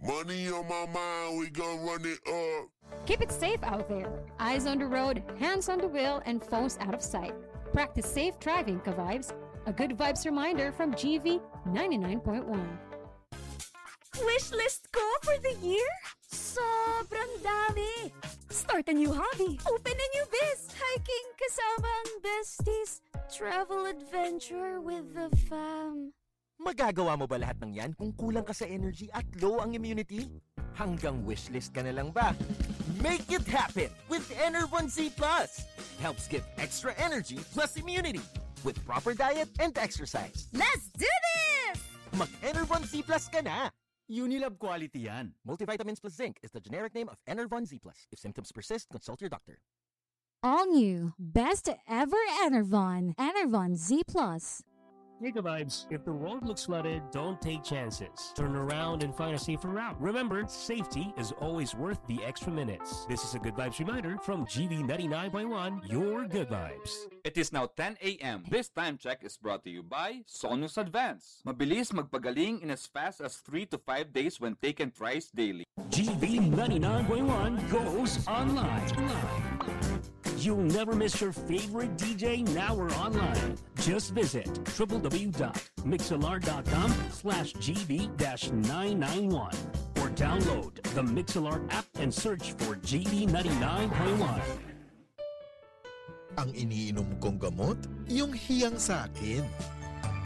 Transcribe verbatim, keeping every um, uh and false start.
Money on my mind, we gon' run it up. Keep it safe out there. Eyes on the road, hands on the wheel, and phones out of sight. Practice safe driving, ka-vibes. A good vibes reminder from G V ninety-nine point one. Wishlist ko for the year? Sobrang dami! Start a new hobby, open a new biz, hiking kasama ang besties, travel adventure with the fam. Magagawa mo ba lahat ng yan kung kulang ka sa energy at low ang immunity? Hanggang wishlist ka na lang ba? Make it happen with Enervon Z Plus! Helps give extra energy plus immunity with proper diet and exercise. Let's do this! Mag-Enervon Z Plus ka na! Unilab quality yan. Multivitamins plus zinc is the generic name of Enervon Z Plus. If symptoms persist, consult your doctor. All new, best ever Enervon. Enervon Z Plus. Hey, vibes. If the road looks flooded, don't take chances. Turn around and find a safer route. Remember, safety is always worth the extra minutes. This is a Good Vibes reminder from G V ninety-nine point one, your Good Vibes. It is now ten a.m. This time check is brought to you by Sonus Advance. Mabilis magpagaling in as fast as three to five days when taken thrice daily. G V ninety-nine point one goes online. You'll never miss your favorite D J now or online. Just visit www.mixlr.com slash gv nine nine one or download the Mixlr app and search for G V ninety-nine point one. Ang iniinom kong gamot, yung hiyang sa akin.